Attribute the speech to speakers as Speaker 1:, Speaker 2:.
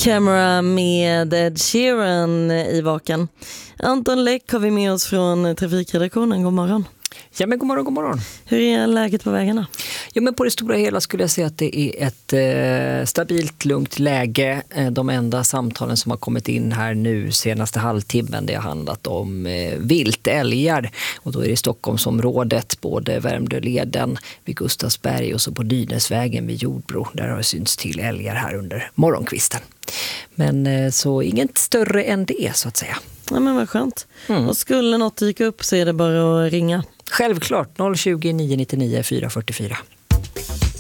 Speaker 1: Camera med Ed Sheeran i vaken. Anton Läck har vi med oss från trafikredaktionen. God morgon.
Speaker 2: Ja, men god morgon, god morgon.
Speaker 1: Hur är läget på vägarna?
Speaker 2: Ja, men på det stora hela skulle jag säga att det är ett stabilt, lugnt läge. De enda samtalen som har kommit in här nu senaste halvtimmen, det har handlat om vilt, älgar. Och då är det i Stockholmsområdet, både Värmdöleden vid Gustavsberg och så på Dynäsvägen vid Jordbro. Där har det synts till älgar här under morgonkvisten. Men så inget större än det, så att säga.
Speaker 1: Ja, men vad skönt. Och skulle något dyka upp så är det bara att ringa.
Speaker 2: Självklart, 020 999 444.